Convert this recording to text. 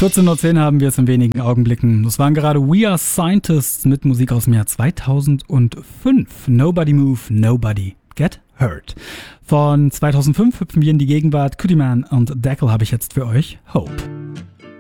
14:10 haben wir es in wenigen Augenblicken. Das waren gerade We Are Scientists mit Musik aus dem Jahr 2005. Nobody Move, Nobody Get Hurt. Von 2005 hüpfen wir in die Gegenwart. Cootie Man und Deckel habe ich jetzt für euch. Hope.